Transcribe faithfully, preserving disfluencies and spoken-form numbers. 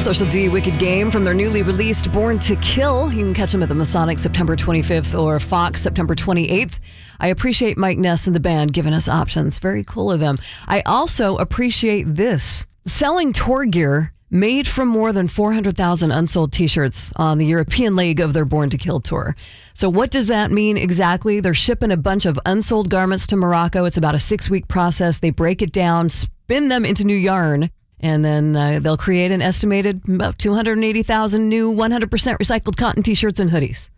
Social D Wicked Game from their newly released Born to Kill. You can catch them at the Masonic September twenty-fifth or Fox September twenty-eighth. I appreciate Mike Ness and the band giving us options. Very cool of them. I also appreciate this. Selling tour gear made from more than four hundred thousand unsold t-shirts on the European leg of their Born to Kill tour. So what does that mean exactly? They're shipping a bunch of unsold garments to Morocco. It's about a six-week process. They break it down, spin them into new yarn, and then uh, they'll create an estimated about two hundred eighty thousand new one hundred percent recycled cotton t-shirts and hoodies.